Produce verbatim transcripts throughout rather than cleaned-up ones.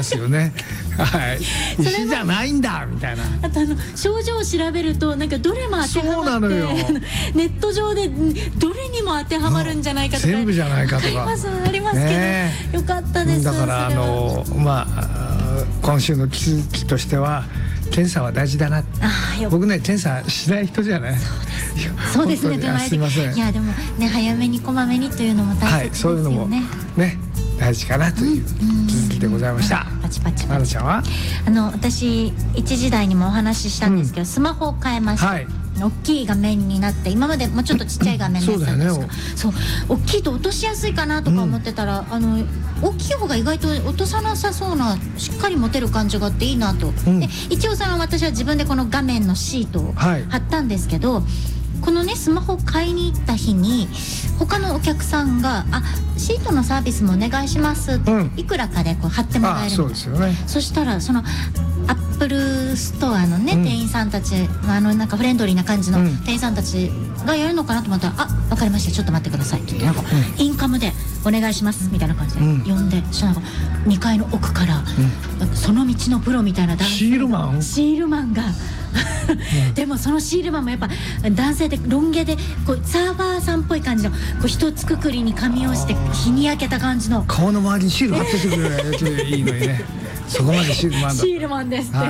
ますよね。はい、石じゃないんだみたいな。 あとあの症状を調べるとなんかどれも当てはまって、ネット上でどれにも当てはまるんじゃないかとか、 全部じゃないかとかありますありますけど、ね、よかったです。 だからあのまあ今週の気づきとしては、検査は大事だな。僕ね、検査しない人じゃない。 そうですね。 すいません。 いやでもね、早めにこまめにというのも大切ですよね。はい、そういうのもね大事かなという気づきでございました。 パチパチパチ。 まなちゃんは？ あの私一時代にもお話ししたんですけど、スマホを変えました。はい。大きい画面になって、今までもうちょっとちっちゃい画面だったんですけど、そう、大きいと落としやすいかなとか思ってたら、うん、あの大きい方が意外と落とさなさそうな、しっかり持てる感じがあっていいなと、うん、で一応その私は自分でこの画面のシートを貼ったんですけど、はい、このねスマホを買いに行った日に他のお客さんが「あ、シートのサービスもお願いします」って、うん、いくらかでこう貼ってもらえるみたいな。そうですよね。そしたらそのアップルストアのね、うん、店員さんたち、あのなんかフレンドリーな感じの店員さんたちがやるのかなと思ったら「あ、分かりました、ちょっと待ってください」って言って、なんか、うん、インカムで「お願いします」みたいな感じで呼んで、うん、そしたらなんかにかいの奥から、うん、その道のプロみたいな男性、 シールマンシールマンがでもそのシールマンもやっぱ男性でロン毛でこうサーファーさんっぽい感じのこう一つくくりに髪をして日に焼けた感じの、 顔の周りにシール貼っててくれるやつでいいのにね。そこまでシールマンだ。 シールマンですって、はい、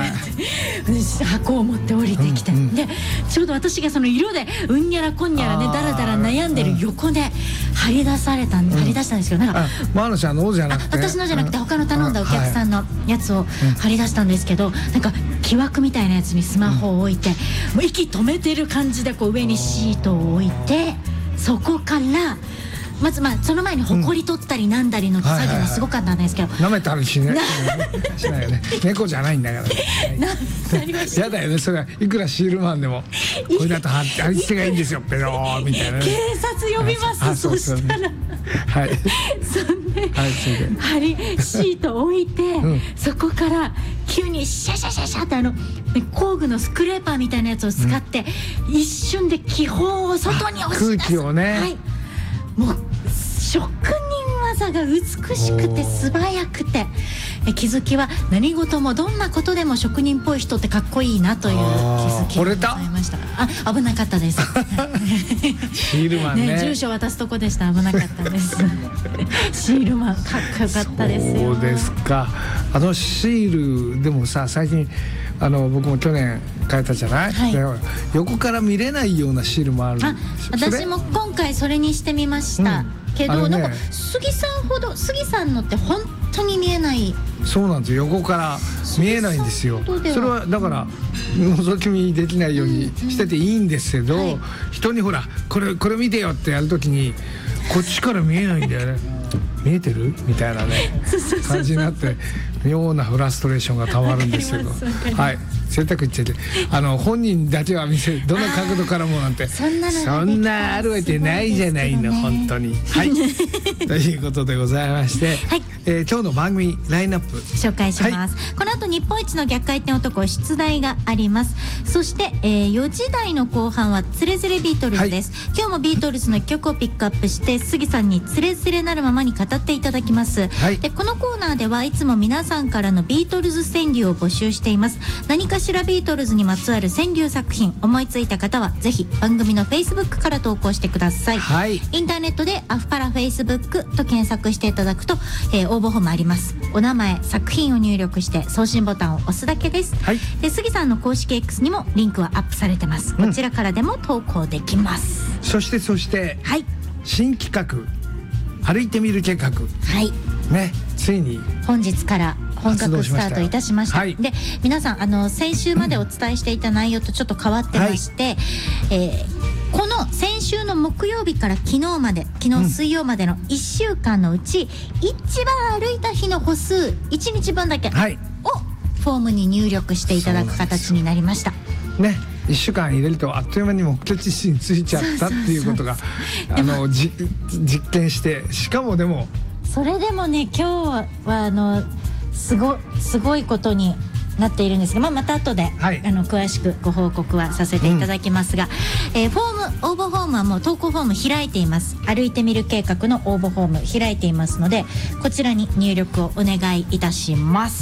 箱を持って降りてきて、うんうん、でちょうど私がその色でうんにゃらこんにゃらねだらだら悩んでる横で張り出されたん、うん、張り出したんですけど、なんかマナちゃんのじゃなくて、 私のじゃなくて他の頼んだお客さんのやつを張り出したんですけど、なんか木枠みたいなやつにスマホを置いて、もう息止めてる感じでこう上にシートを置いて、そこからまず、まあその前にほこり取ったりなんだりの作業がすごかったんですけど、 舐めたりしないしないよね。猫じゃないんだから。やだよね、それはいくらシールマンでもこれだと貼り付けがいいんですよ、ペローみたいな。 警察呼びます。そしたらはい、 そんで貼りシート置いて、そこから急にシャシャシャシャってあの工具のスクレーパーみたいなやつを使って一瞬で気泡を外に押し出す。 空気をね。はい。 もう職人技が美しくて素早くて、え気づきは何事もどんなことでも職人っぽい人ってかっこいいなという気づきがございました。あ、危なかったです。 シールマン ね, ね住所渡すとこでした。危なかったです。シールマンかっこよかったですよ。 そうですか。あのシールでもさ、最近あの僕も去年変えたじゃない、はい、横から見れないようなシールもある。あ、 私も今回それにしてみました、うん、けど、ね、なんか杉さんほど杉さんのって本当に見えない。 そうなんですよ、横から見えないんですよ。それはだから覗き見できないようにしてていいんですけど、うんうんはい、人にほらこれこれ見てよってやるときにこっちから見えないんだよね。見えてるみたいなね感じになって妙なフラストレーションがたまるんですけど、はい、選択言っちゃって、あの本人だけは見せる、どの角度からもなんてそんなそんなあるわけないじゃないの、本当に。はいということでございまして、はい、えー、今日の番組ラインナップ紹介します、はい、この後日本一の逆回転男出題があります。そして、えー、よじ台の後半はつれづれビートルズです、はい、今日もビートルズの曲をピックアップして杉さんにつれづれなるままに語っていただきます、はい、でこのコーナーではいつも皆さんからのビートルズ川柳を募集しています。何かしらビートルズにまつわる川柳作品思いついた方はぜひ番組の Facebook から投稿してください、はい、インターネットでアフパラ Facebook と検索していただくと、えー、応募フォームあります。お名前作品を入力して送信ボタンを押すだけです、はい、で杉さんの公式 X にもリンクはアップされてます、うん、こちらからでも投稿できます。 そしてそして、はい、新企画歩いてみる計画、はいね、ついに本日から本格スタートいたしました。はい、で皆さんあの先週までお伝えしていた内容とちょっと変わってまして、はい、えー、この先週の木曜日から昨日まで昨日水曜までのいっしゅうかんのうち、うん、一番歩いた日の歩数いちにちぶんだけをフォームに入力していただく形になりました。 ね、いっしゅうかん入れるとあっという間に目的地に着いちゃったっていうことがあのじ実験して、しかもでもそれでもね今日はあのすごすごいことになっているんですが、まあ、また後で、はい、あの詳しくご報告はさせていただきますが、うん、えー、フォーム応募フォームはもう投稿フォーム開いています。歩いてみる計画の応募フォーム開いていますので、こちらに入力をお願いいたします。